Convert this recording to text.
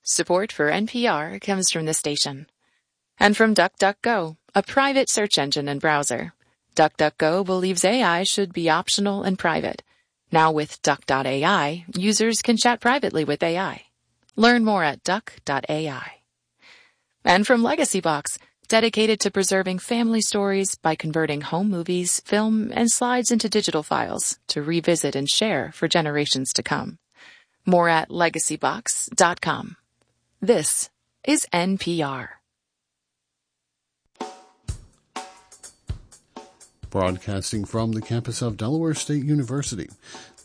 Support for NPR comes from the station. And from DuckDuckGo, a private search engine and browser. DuckDuckGo believes AI should be optional and private. Now with Duck.ai, users can chat privately with AI. Learn more at Duck.ai. And from LegacyBox, dedicated to preserving family stories by converting home movies, film, and slides into digital files to revisit and share for generations to come. More at legacybox.com. This is NPR. Broadcasting from the campus of Delaware State University,